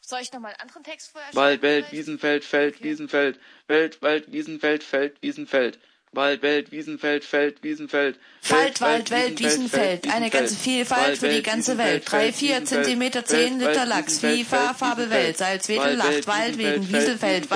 Soll ich nochmal einen anderen Text vorher Wald, Welt, Wiesenfeld, Feld, Wiesenfeld. Welt, Wald, Wiesenfeld, Feld, Wiesenfeld. Wald, Welt, Wiesenfeld, Feld, Wiesenfeld. Wald, Wald, Welt, Wiesenfeld. Eine ganze Vielfalt für die ganze Welt. 3, 4 Zentimeter, 10 Liter Lachs. Vieh, Farbe, Welt. Salzwedel, Lacht, Wald, Wegen, Wieselfeld.